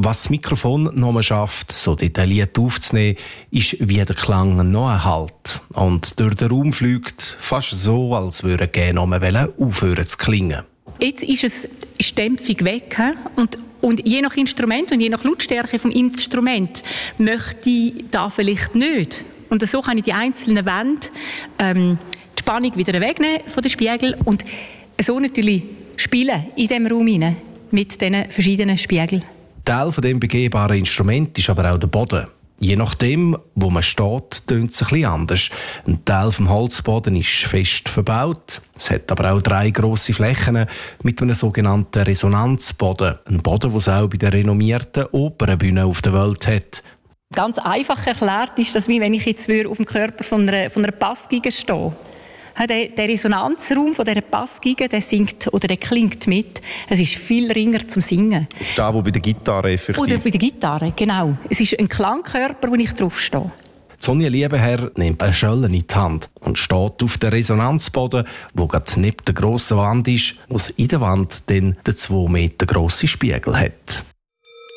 Was das Mikrofon noch schafft, so detailliert aufzunehmen, ist, wie der Klang noch erhält. Und durch den Raum fliegt fast so, als würde er gerne noch aufhören zu klingen. Jetzt ist die Dämpfung weg. Und je nach Instrument und je nach Lautstärke des Instruments möchte ich da vielleicht nicht. Und so kann ich die einzelnen Wände die Spannung wieder wegnehmen von den Spiegeln und so natürlich spielen in diesem Raum hinein mit diesen verschiedenen Spiegeln. Teil von dem begehbaren Instrument ist aber auch der Boden. Je nachdem, wo man steht, tönt es ein bisschen anders. Ein Teil vom Holzboden ist fest verbaut. Es hat aber auch 3 grosse Flächen mit einem sogenannten Resonanzboden. Ein Boden, den es auch bei den renommierten Opernbühnen auf der Welt hat. Ganz einfach erklärt ist das, wie wenn ich jetzt auf dem Körper von einer Bassgeige stehe. Der Resonanzraum von dieser Bassgeige, der singt oder der klingt mit. Es ist viel ringer zum Singen. Da, wo bei der Gitarre effektiv. Oder bei der Gitarre, genau. Es ist ein Klangkörper, wo ich drauf stehe. Sonja Liebenherr nimmt eine Schelle in die Hand und steht auf dem Resonanzboden, wo gerade neben der grossen Wand ist, wo in der Wand dann den 2 Meter grossen Spiegel hat.